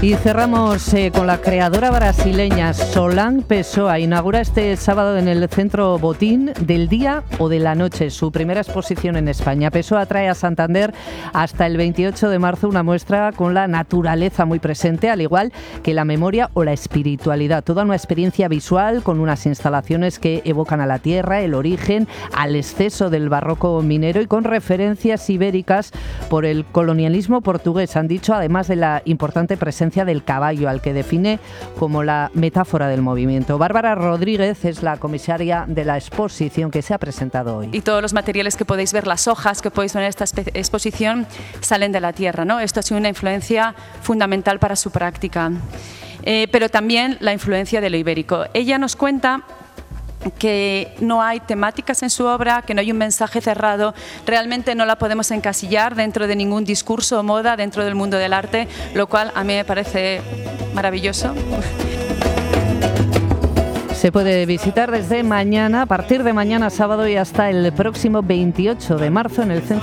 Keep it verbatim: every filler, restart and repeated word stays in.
Y cerramos eh, con la creadora brasileña Solange Pessoa. Inaugura este sábado en el Centro Botín del Día o de la Noche su primera exposición en España. Pessoa trae a Santander hasta el veintiocho de marzo una muestra con la naturaleza muy presente, al igual que la memoria o la espiritualidad. Toda una experiencia visual con unas instalaciones que evocan a la tierra, el origen, al exceso del barroco minero y con referencias ibéricas por el colonialismo portugués. Han dicho, además de la importante presencia del caballo, al que define como la metáfora del movimiento. Bárbara Rodríguez es la comisaria de la exposición que se ha presentado hoy. Y todos los materiales que podéis ver, las hojas que podéis ver en esta exposición, salen de la tierra, ¿no? Esto ha sido una influencia fundamental para su práctica. Eh, pero también la influencia de lo ibérico. Ella nos cuenta que no hay temáticas en su obra, que no hay un mensaje cerrado, realmente no la podemos encasillar dentro de ningún discurso o moda dentro del mundo del arte, lo cual a mí me parece maravilloso. Se puede visitar desde mañana, a partir de mañana sábado y hasta el próximo veintiocho de marzo en el Centro